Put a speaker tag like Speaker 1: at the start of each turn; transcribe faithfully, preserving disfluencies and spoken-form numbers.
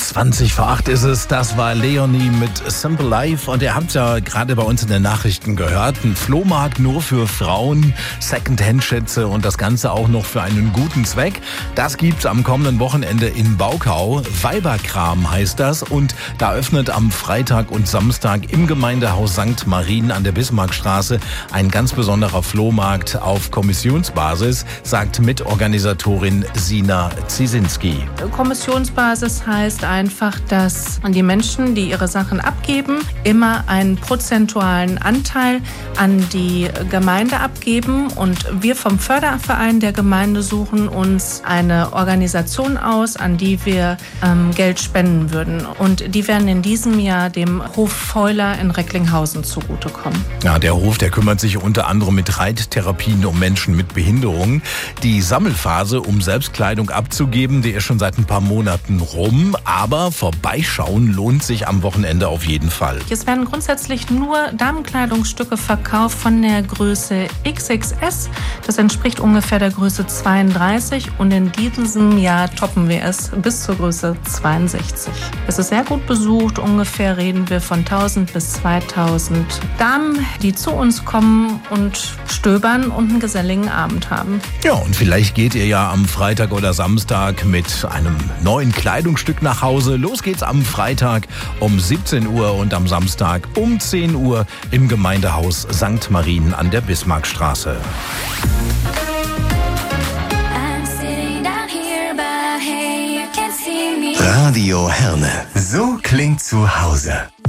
Speaker 1: zwanzig vor acht ist es, das war Leonie mit Simple Life und ihr habt ja gerade bei uns in den Nachrichten gehört, ein Flohmarkt nur für Frauen, Secondhand-Schätze und das Ganze auch noch für einen guten Zweck. Das gibt's am kommenden Wochenende in Baukau. Weiberkram heißt das und da öffnet am Freitag und Samstag im Gemeindehaus Sankt Marien an der Bismarckstraße ein ganz besonderer Flohmarkt auf Kommissionsbasis, sagt Mitorganisatorin Sina Ziesinski.
Speaker 2: Kommissionsbasis heißt einfach, dass die Menschen, die ihre Sachen abgeben, immer einen prozentualen Anteil an die Gemeinde abgeben und wir vom Förderverein der Gemeinde suchen uns eine Organisation aus, an die wir ähm, Geld spenden würden. Und die werden in diesem Jahr dem Hof Feuler in Recklinghausen zugutekommen.
Speaker 1: Ja, der Hof, der kümmert sich unter anderem mit Reittherapien um Menschen mit Behinderungen. Die Sammelphase, um Selbstkleidung abzugeben, die ist schon seit ein paar Monaten rum, aber vorbeischauen lohnt sich am Wochenende auf jeden Fall.
Speaker 2: Es werden grundsätzlich nur Damenkleidungsstücke verkauft von der Größe X X S. Das entspricht ungefähr der Größe zweiunddreißig und in diesem Jahr toppen wir es bis zur Größe zweiundsechzig. Es ist sehr gut besucht, ungefähr reden wir von tausend bis zweitausend Damen, die zu uns kommen und stöbern und einen geselligen Abend haben.
Speaker 1: Ja, und vielleicht geht ihr ja am Freitag oder Samstag mit einem neuen Kleidungsstück nach Hause. Los geht's am Freitag um siebzehn Uhr und am Samstag um zehn Uhr im Gemeindehaus Sankt Marien an der Bismarckstraße.
Speaker 3: Radio Herne. So klingt zu Hause.